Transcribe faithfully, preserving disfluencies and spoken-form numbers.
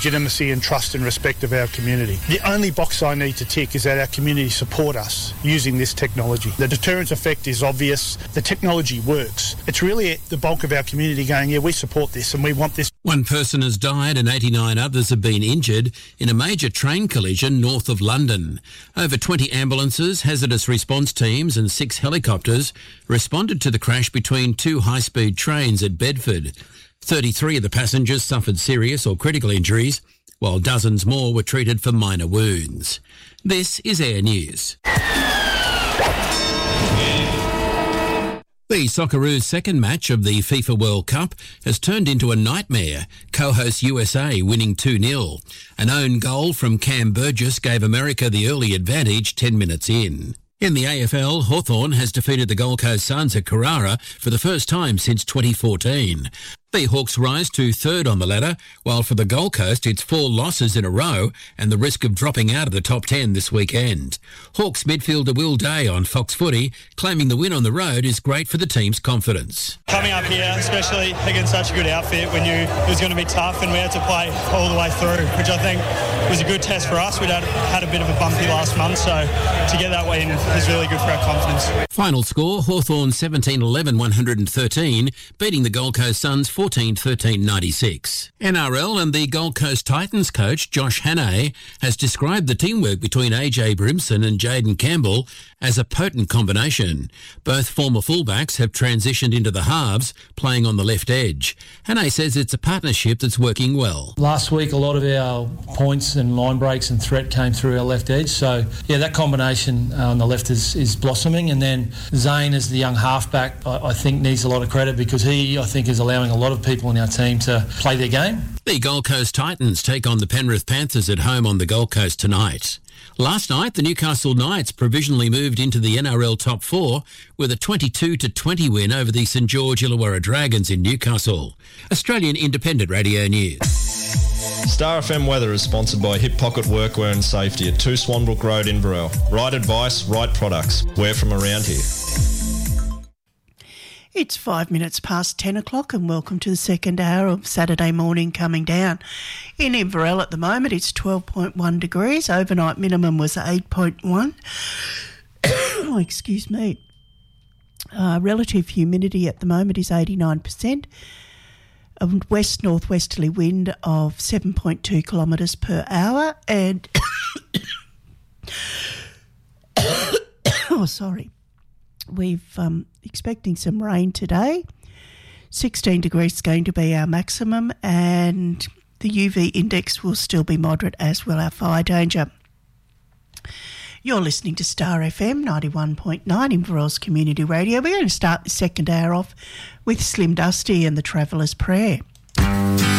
legitimacy and trust and respect of our community. The only box I need to tick is that our community support us using this technology. The deterrence effect is obvious. The technology works. It's really the bulk of our community going, yeah, we support this and we want this. One person has died and eighty-nine others have been injured in a major train collision north of London. Over twenty ambulances, hazardous response teams and six helicopters responded to the crash between two high-speed trains at Bedford. thirty-three of the passengers suffered serious or critical injuries, while dozens more were treated for minor wounds. This is Air News. The Socceroos' second match of the FIFA World Cup has turned into a nightmare, co-host U S A winning two nil. An own goal from Cam Burgess gave America the early advantage ten minutes in. In the A F L, Hawthorn has defeated the Gold Coast Suns at Carrara for the first time since twenty fourteen. The Hawks rise to third on the ladder, while for the Gold Coast it's four losses in a row and the risk of dropping out of the top ten this weekend. Hawks midfielder Will Day on Fox Footy claiming the win on the road is great for the team's confidence. Coming up here, especially against such a good outfit, we knew it was going to be tough and we had to play all the way through, which I think was a good test for us. We'd had, had a bit of a bumpy last month, so to get that win is really good for our confidence. Final score, Hawthorn seventeen eleven one hundred thirteen, beating the Gold Coast Suns fourteen thirteen ninety-six. N R L and the Gold Coast Titans coach Josh Hannay has described the teamwork between A J Brimson and Jaden Campbell as a potent combination. Both former fullbacks have transitioned into the halves, playing on the left edge. Hannay says it's a partnership that's working well. Last week a lot of our points and line breaks and threat came through our left edge, so yeah, that combination on the left is, is blossoming. And then Zane as the young halfback I, I think needs a lot of credit because he I think is allowing a lot of people in our team to play their game. The Gold Coast Titans take on the Penrith Panthers at home on the Gold Coast tonight. Last night, the Newcastle Knights provisionally moved into the N R L top four with a twenty-two to twenty win over the St George Illawarra Dragons in Newcastle. Australian Independent Radio News. Star F M weather is sponsored by Hip Pocket Workwear and Safety at two Swanbrook Road, Inverell. Right advice, right products. We're from around here. It's five minutes past ten o'clock and welcome to the second hour of Saturday morning coming down. In Inverell at the moment it's twelve point one degrees. Overnight minimum was eight point one. Oh, excuse me. Uh, relative humidity at the moment is eighty-nine percent. A west-northwesterly wind of seven point two kilometres per hour and... oh, sorry. We've um, expecting some rain today. sixteen degrees is going to be our maximum and the U V index will still be moderate as will our fire danger. You're listening to Star F M ninety-one point nine Inverell's Community Radio. We're going to start the second hour off with Slim Dusty and the Traveller's Prayer.